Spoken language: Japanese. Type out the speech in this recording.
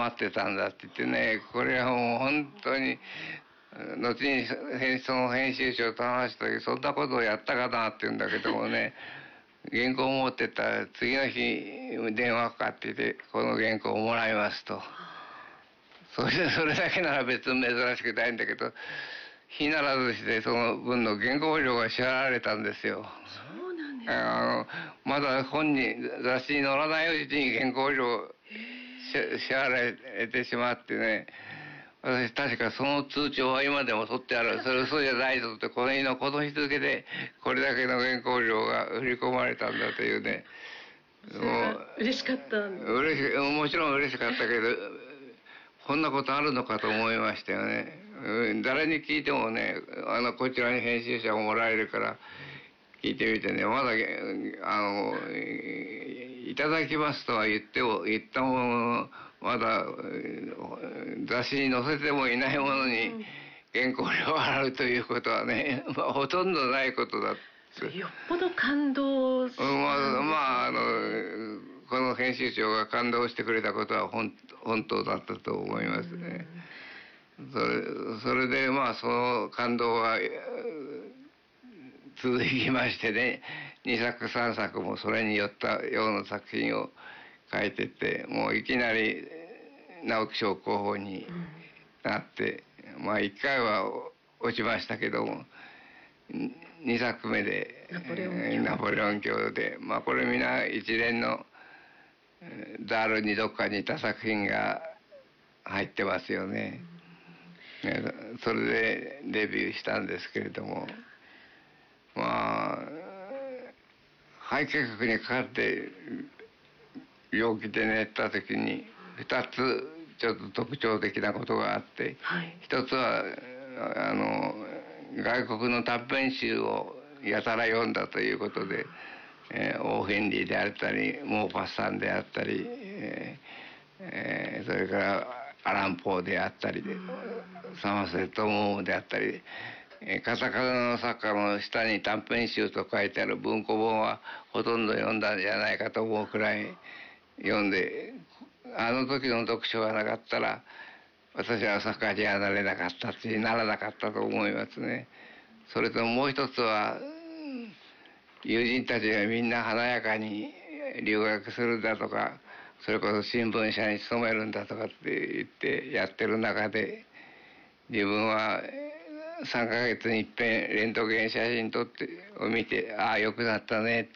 待ってたんだって言ってね、これはもう本当に、後にその編集長と話した時、そんなことをやったかなって言うんだけどもね、原稿を持ってったら次の日電話かかってきて、この原稿をもらいますと。それだけなら別に珍しくないんだけど、日ならずしてその分の原稿料が支払われたんですよ。 そうなんですね。 まだ本に雑誌に載らないうちに原稿料支払われてしまってね、私確かその通帳は今でも取ってある。それ嘘じゃないぞって、この日のこの日付でこれだけの原稿料が振り込まれたんだというね。 それが嬉しかったんです。 もちろん嬉しかったけど、こんなことあるのかと思いましたよね。誰に聞いてもね、こちらに編集者をもらえるから聞いてみてね、まだいただきますとは言ったものの、まだ雑誌に載せてもいないものに原稿料を払うということはね、ほとんどないことだって。 よっぽど感動したんですね。この編集長が感動してくれたことは本当だったと思いますね。それでその感動は続きましてね、2作3作もそれによったような作品を書いてって、もういきなり直木賞候補になって、1回は落ちましたけども、2作目でナポレオン卿で、これ皆一連のダールにどっかにいた作品が入ってますよね。それでデビューしたんですけれども、肺結核にかかって病気で寝た時に2つちょっと特徴的なことがあって、一つは外国の短編集をやたら読んだということで、オー・ヘンリーであったりモーパッサンであったり、それからアラン・ポーであったりサマーセット・モーであったり、カタカナの作家の下に短編集と書いてある文庫本はほとんど読んだんじゃないかと思うくらい読んで、あの時の読書がなかったら私は作家にはなれなかったし、ならなかったと思いますね。それともう一つは、友人たちがみんな華やかに留学するんだとか、それこそ新聞社に勤めるんだとかって言ってやってる中で、自分は3ヶ月に一遍レントゲン写真撮ってを見て、ああよくなったねって